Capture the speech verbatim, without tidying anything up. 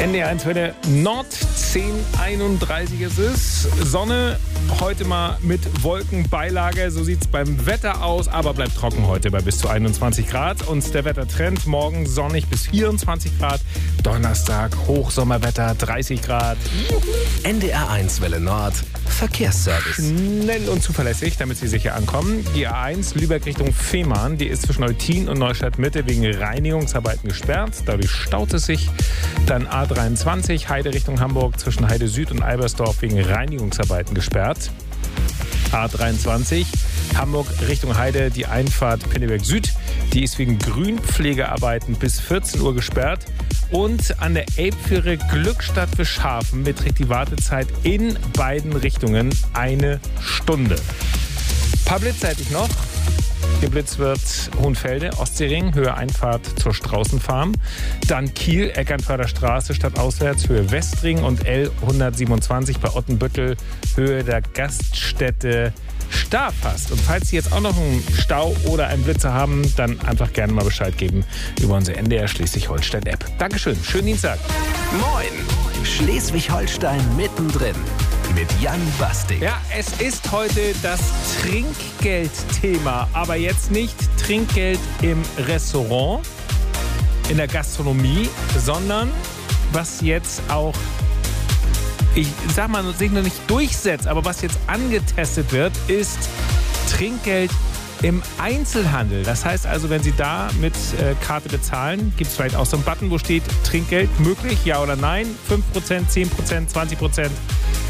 N D R eins Welle Nord, zehn einunddreißig ist es. Sonne, heute mal mit Wolkenbeilage. So sieht es beim Wetter aus, aber bleibt trocken heute bei bis zu einundzwanzig Grad. Und der Wettertrend, morgen sonnig bis vierundzwanzig Grad. Donnerstag Hochsommerwetter, dreißig Grad. N D R eins Welle Nord, Verkehrsservice. Schnell und zuverlässig, damit Sie sicher ankommen. Die A eins Lübeck Richtung Fehmarn, die ist zwischen Eutin und Neustadt Mitte wegen Reinigungsarbeiten gesperrt. Dadurch staut es sich. Dann A dreiundzwanzig Heide Richtung Hamburg zwischen Heide Süd und Albersdorf wegen Reinigungsarbeiten gesperrt. A dreiundzwanzig Hamburg Richtung Heide, die Einfahrt Pinneberg Süd, die ist wegen Grünpflegearbeiten bis vierzehn Uhr gesperrt. Und an der Elbfähre Glückstadt Fischhafen beträgt die Wartezeit in beiden Richtungen eine Stunde. Ein paar blitzseitig noch. Geblitzt wird Hohenfelde, Ostseering, Höhe Einfahrt zur Straußenfarm. Dann Kiel, Eckernförder Straße, stadtauswärts, Höhe Westring und L hundertsiebenundzwanzig bei Ottenbüttel, Höhe der Gaststätte Starfast. Und falls Sie jetzt auch noch einen Stau oder einen Blitzer haben, dann einfach gerne mal Bescheid geben über unsere N D R Schleswig-Holstein-App. Dankeschön, schönen Dienstag. Moin, Schleswig-Holstein mittendrin mit Jan Bastik. Ja, es ist heute das Trinkgeldthema, aber jetzt nicht Trinkgeld im Restaurant, in der Gastronomie, sondern was jetzt auch, ich sag mal, sich noch nicht durchsetzt, aber was jetzt angetestet wird, ist Trinkgeld im Einzelhandel. Das heißt also, wenn Sie da mit äh, Karte bezahlen, gibt es vielleicht auch so einen Button, wo steht Trinkgeld möglich, ja oder nein, fünf Prozent, zehn Prozent, zwanzig Prozent.